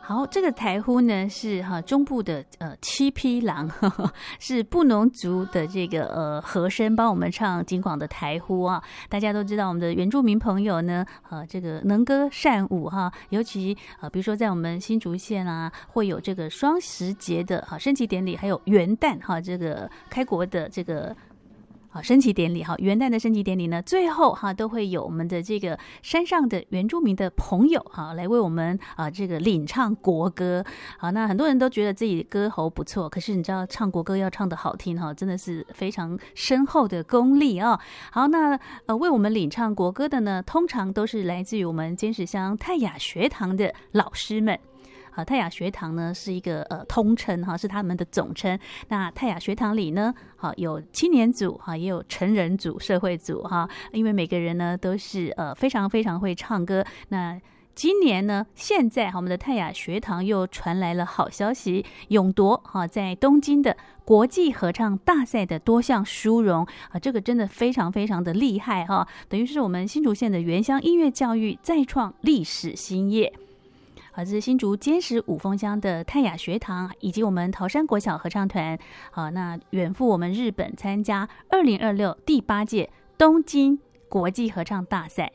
好，这个台呼呢是中部的七匹狼，是布农族的这个和声帮我们唱金广的台呼啊。大家都知道我们的原住民朋友呢，这个能歌善舞哈，尤其比如说在我们新竹县啊，会有这个双十节的升旗典礼，还有元旦这个开国的这个。升旗典礼元旦的升旗典礼呢，最后都会有我们的这个山上的原住民的朋友来为我们这个领唱国歌。好，那很多人都觉得自己歌喉不错，可是你知道唱国歌要唱得好听真的是非常深厚的功力啊。好，那为我们领唱国歌的呢，通常都是来自于我们尖石乡泰雅学堂的老师们。泰雅学堂呢是一个通称是他们的总称。那泰雅学堂里呢有青年组也有成人组、社会组因为每个人呢都是非常非常会唱歌。那今年呢，现在我们的泰雅学堂又传来了好消息，勇夺在东京的国际合唱大赛的多项殊荣这个真的非常非常的厉害等于是我们新竹县的原乡音乐教育再创历史新页。这是新竹尖石五峰乡的泰雅学堂以及我们桃山国小合唱团那远赴我们日本参加2026第8届东京国际合唱大赛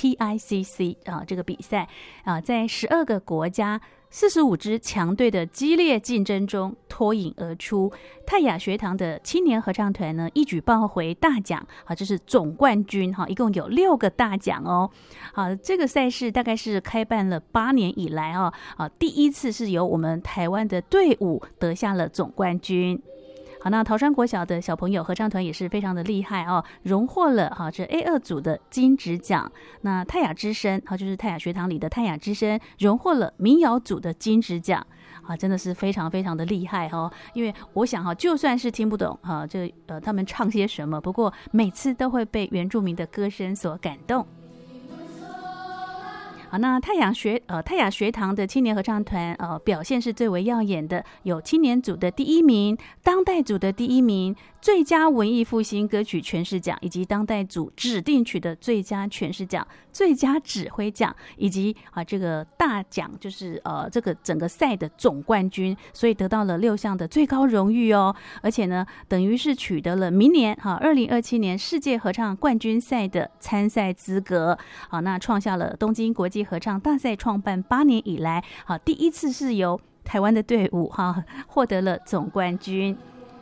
TICC 这个比赛在12个国家45支强队的激烈竞争中脱颖而出。泰雅学堂的青年合唱团呢，一举抱回大奖这是总冠军一共有6个大奖这个赛事大概是开办了8年以来第一次是由我们台湾的队伍得下了总冠军。好，那桃山国小的小朋友合唱团也是非常的厉害荣获了这 A2 组的金质奖。那泰雅之声就是泰雅学堂里的泰雅之声荣获了民谣组的金质奖真的是非常非常的厉害因为我想就算是听不懂他们唱些什么，不过每次都会被原住民的歌声所感动。好，那泰雅学堂的青年合唱团表现是最为耀眼的，有青年组的第1名、当代组的第1名、最佳文艺复兴歌曲诠释奖，以及当代组指定曲的最佳诠释奖、最佳指挥奖，以及这个大奖就是这个整个赛的总冠军，所以得到了6项的最高荣誉而且呢，等于是取得了明年2027年世界合唱冠军赛的参赛资格那创下了东京国际合唱大赛创办8年以来第一次是由台湾的队伍获得了总冠军。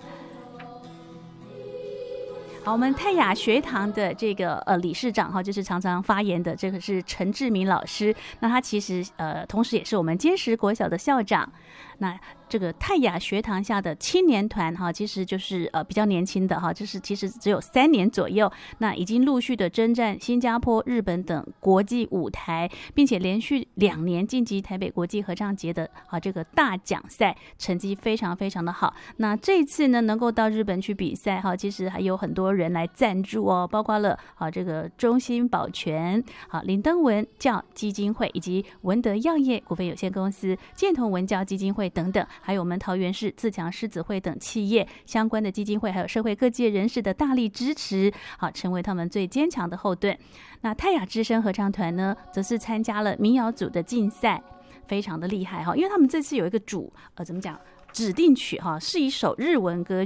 好，我们泰雅学堂的这个理事长就是常常发言的这个是陈志明老师。那他其实同时也是我们尖石国小的校长。那这个泰雅学堂下的青年团其实就是比较年轻的就是其实只有3年左右，那已经陆续的征战新加坡、日本等国际舞台，并且连续2年晋级台北国际合唱节的这个大奖赛，成绩非常非常的好。那这一次呢，能够到日本去比赛其实还有很多人来赞助包括了这个中兴保全林登文教基金会，以及文德药业股份有限公司、建同文教基金会等等，还有我们桃园市自强狮子会等企业相关的基金会，还有社会各界人士的大力支持成为他们最坚强的后盾。那泰雅之声合唱团呢，则是参加了民谣组的竞赛，非常的厉害因为他们这次有一个怎么讲指定曲是一首日文歌